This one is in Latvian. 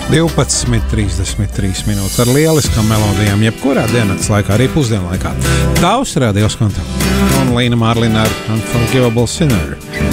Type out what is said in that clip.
12:33 minūtes ar lieliskām melodijām, jebkurā diennakts laikā, arī pusdienlaikā. Tavs radios kontakts un Līna Mārlina ar Unforgivable Sinner.